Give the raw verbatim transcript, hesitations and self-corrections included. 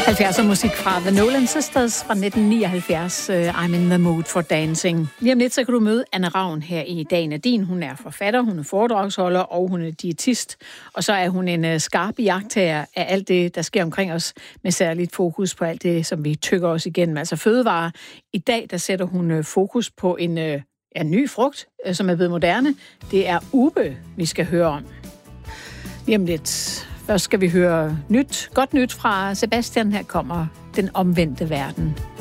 halvfjerdser musik fra The Nolan Sisters fra nitten nioghalvfjerds, uh, I'm in the mood for dancing. Lige om lidt, så kan du møde Anne Ravn her i Dagen er din. Hun er forfatter, hun er foredragsholder, og hun er diætist. Og så er hun en uh, skarp iagttager af alt det, der sker omkring os, med særligt fokus på alt det, som vi tykker os igennem, altså fødevarer. I dag, der sætter hun uh, fokus på en, uh, en ny frugt, uh, som er blevet moderne. Det er ube, vi skal høre om. Lige om lidt. Først skal vi høre nyt, godt nyt fra Sebastian. Her kommer Den omvendte verden.